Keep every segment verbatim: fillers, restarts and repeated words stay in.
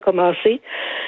commencé.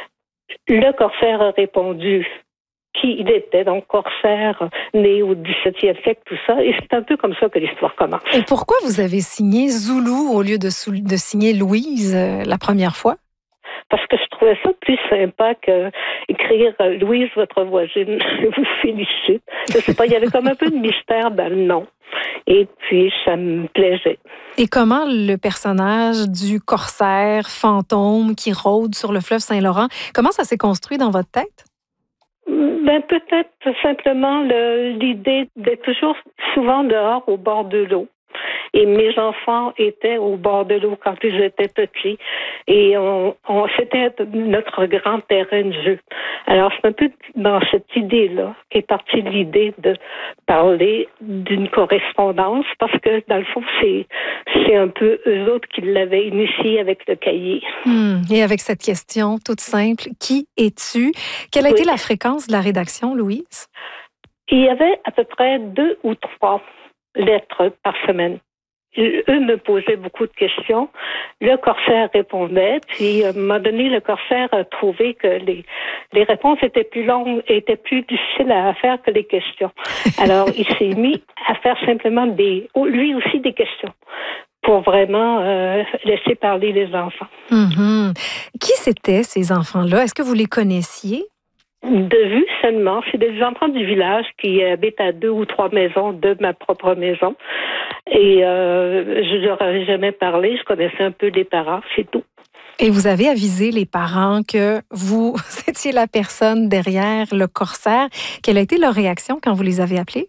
Le corsaire a répondu qui il était, donc corsaire, né au dix-septième siècle, tout ça. Et c'est un peu comme ça que l'histoire commence. Et pourquoi vous avez signé Zoulou au lieu de, sou- de signer Louise euh, la première fois? Parce que je trouvais ça plus sympa qu'écrire euh, Louise, votre voisine, vous félicite. Je sais pas, il y avait comme un peu de mystère dans le nom. Et puis, ça me plaisait. Et comment le personnage du corsaire fantôme qui rôde sur le fleuve Saint-Laurent, comment ça s'est construit dans votre tête? Ben, peut-être simplement le, l'idée d'être toujours souvent dehors au bord de l'eau. Et mes enfants étaient au bord de l'eau quand ils étaient petits. Et on, on, c'était notre grand terrain de jeu. Alors, c'est un peu dans cette idée-là qu'est partie l'idée de parler d'une correspondance, parce que, dans le fond, c'est, c'est un peu eux autres qui l'avaient initié avec le cahier. Hmm. Et avec cette question toute simple, qui es-tu? Quelle a Oui. été la fréquence de la rédaction, Louise? Il y avait à peu près deux ou trois lettres par semaine. Eux me posaient beaucoup de questions. Le corsaire répondait. Puis, à un moment donné, le corsaire a trouvé que les, les réponses étaient plus longues, étaient plus difficiles à faire que les questions. Alors, il s'est mis à faire simplement des, lui aussi des questions pour vraiment euh, laisser parler les enfants. Mm-hmm. Qui c'étaient ces enfants-là? Est-ce que vous les connaissiez? De vue seulement. C'est des enfants du village qui habitent à deux ou trois maisons de ma propre maison. Et euh, je leur avais jamais parlé. Je connaissais un peu les parents, c'est tout. Et vous avez avisé les parents que vous étiez la personne derrière le corsaire. Quelle a été leur réaction quand vous les avez appelés?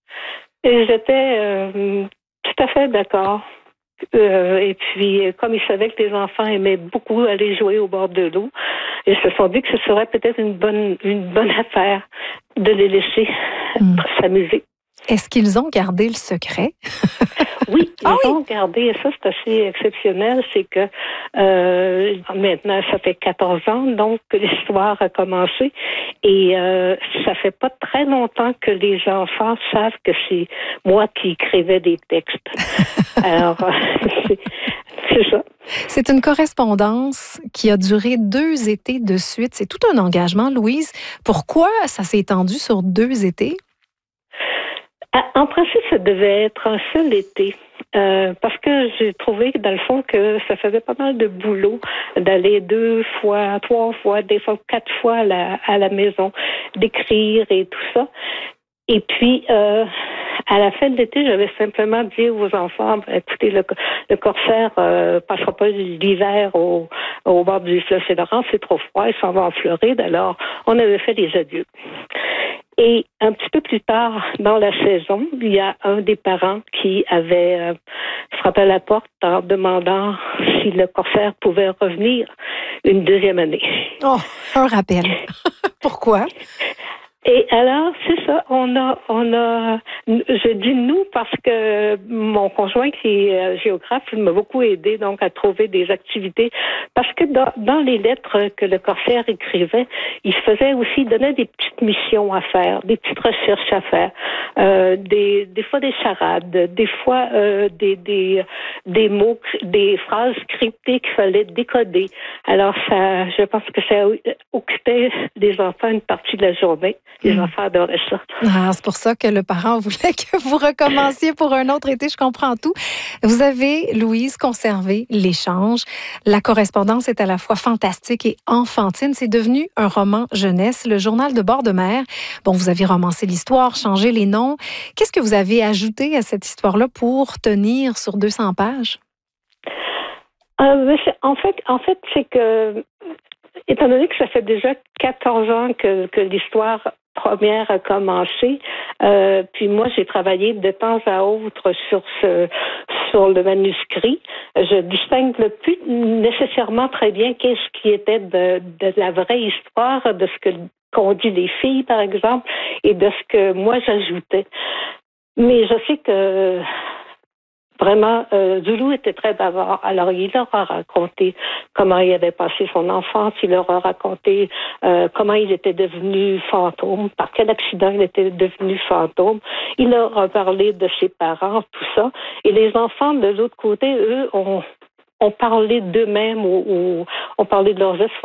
Et j'étais euh, tout à fait d'accord. Euh, et puis, comme ils savaient que les enfants aimaient beaucoup aller jouer au bord de l'eau, ils se sont dit que ce serait peut-être une bonne, une bonne affaire de les laisser mmh. s'amuser. Est-ce qu'ils ont gardé le secret? Oui, ils ah ont oui? gardé, et ça c'est assez exceptionnel, c'est que euh, maintenant ça fait quatorze ans donc que l'histoire a commencé et euh, ça fait pas très longtemps que les enfants savent que c'est moi qui écrivais des textes. Alors, c'est, c'est ça. C'est une correspondance qui a duré deux étés de suite. C'est tout un engagement, Louise. Pourquoi ça s'est étendu sur deux étés? En principe, ça devait être un seul été. Euh, parce que j'ai trouvé, dans le fond, que ça faisait pas mal de boulot d'aller deux fois, trois fois, des fois quatre fois à la, à la maison, d'écrire et tout ça. Et puis, euh, à la fin de l'été, j'avais simplement dit aux enfants, ben, écoutez, le, le corsaire euh, passera pas l'hiver au, au bord du fleuve Saint-Laurent, c'est trop froid, il s'en va en Floride. Alors, on avait fait des adieux. Et un petit peu plus tard dans la saison, il y a un des parents qui avait euh, frappé à la porte en demandant si le corsaire pouvait revenir une deuxième année. Oh, un rappel. Pourquoi? Et alors, c'est ça, on a, on a, je dis nous parce que mon conjoint qui est géographe, il m'a beaucoup aidé donc à trouver des activités. Parce que dans, dans les lettres que le corsaire écrivait, il faisait aussi, il donnait des petites missions à faire, des petites recherches à faire, euh, des, des fois des charades, des fois euh, des, des, des mots, des phrases cryptées qu'il fallait décoder. Alors ça, je pense que ça occupait les enfants une partie de la journée. Les mmh. enfants adoraient ça. Ah, c'est pour ça que le parent voulait que vous recommenciez pour un autre été. Je comprends tout. Vous avez, Louise, conservé l'échange. La correspondance est à la fois fantastique et enfantine. C'est devenu un roman jeunesse, le journal de bord de mer. Bon, vous avez romancé l'histoire, changé les noms. Qu'est-ce que vous avez ajouté à cette histoire-là pour tenir sur deux cents pages? Euh, en fait, en fait, c'est que, étant donné que ça fait déjà quatorze ans que, que l'histoire première a commencé, euh, puis moi j'ai travaillé de temps à autre sur ce sur le manuscrit. Je distingue plus nécessairement très bien qu'est-ce qui était de, de la vraie histoire, de ce que qu'ont dit les filles par exemple, et de ce que moi j'ajoutais. Mais je sais que vraiment, euh, Zoulou était très bavard. Alors, il leur a raconté comment il avait passé son enfance. Il leur a raconté euh, comment il était devenu fantôme, par quel accident il était devenu fantôme. Il leur a parlé de ses parents, tout ça. Et les enfants, de l'autre côté, eux, ont ont parlé d'eux-mêmes ou, ou ont parlé de leurs espoirs.